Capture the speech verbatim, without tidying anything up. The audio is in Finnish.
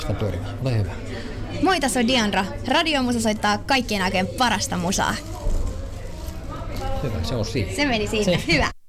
sitä pyörimään. Ole hyvä. Moi, tässä on Diandra. Radiomusa soittaa kaikkien aikojen parasta musaa. Hyvä, se on siinä. Se meni siitä. Se. Hyvä.